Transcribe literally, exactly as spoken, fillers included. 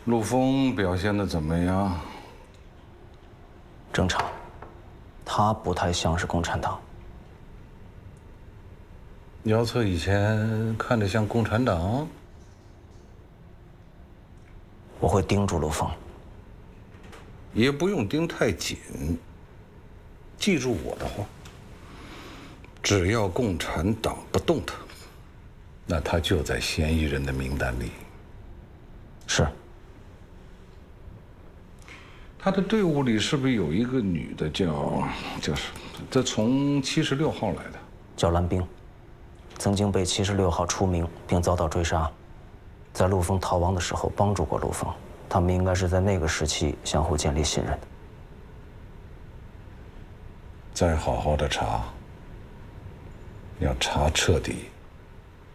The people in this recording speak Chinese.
陆枫表现得怎么样？ 正常，他不太像是共产党。 姚策以前看着像共产党。 我会盯住陆枫。 也不用盯太紧。记住我的话，只要共产党不动他，那他就在嫌疑人的名单里。 是。 他的队伍里是不是有一个女的叫叫什么？这从七十六号来的， 叫蓝冰，曾经被七十六号除名并遭到追杀，在陆枫逃亡的时候帮助过陆枫，他们应该是在那个时期相互建立信任的。 再好好的查，要查彻底。